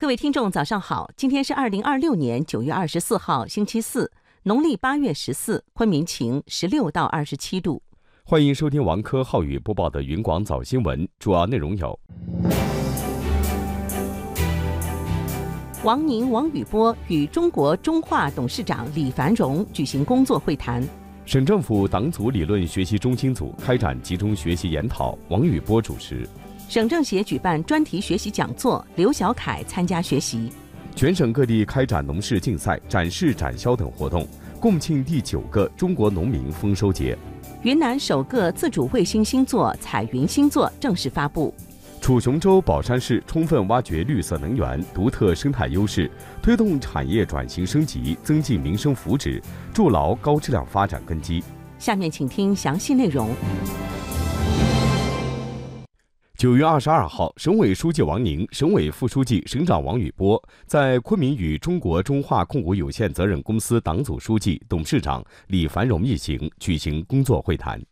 各位听众，早上好！今天是2026年9月24号，星期四，农历8月14，昆明晴，16到27度。 欢迎收听王科浩宇播报的云广早新闻，主要内容有： 王宁、王宇波与中国中化董事长李繁荣举行工作会谈。 省政府党组理论学习中心组开展集中学习研讨，王宇波主持。 省政协举办专题学习讲座，刘小凯参加学习。 全省各地开展农事竞赛、展示展销等活动，共庆第9个中国农民丰收节。 云南首个自主卫星星座彩云星座正式发布。 楚雄州、保山市充分挖掘绿色能源独特生态优势，推动产业转型升级，增进民生福祉，筑牢高质量发展根基。 下面请听详细内容。 9月22号，省委书记王宁、省委副书记、省长王宇波在昆明与中国中化控股有限责任公司党组书记、董事长李繁荣一行举行工作会谈。